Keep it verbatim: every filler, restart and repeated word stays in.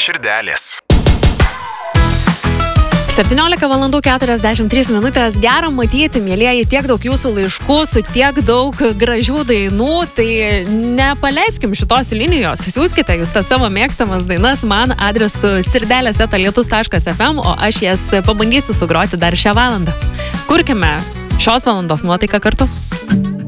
širdelės. septyniolika valandų keturiasdešimt trys minutės. Gera matyti, mielieji, tiek daug jūsų laiškų su tiek daug gražių dainų. Tai nepaleiskim šitos linijos. Siųskite jūs tas savo mėgstamas dainas man adresu sirdelės eta lietus taškas ef em, o aš jas pabandysiu sugroti dar šią valandą. Kurkime šios valandos nuotaiką kartu.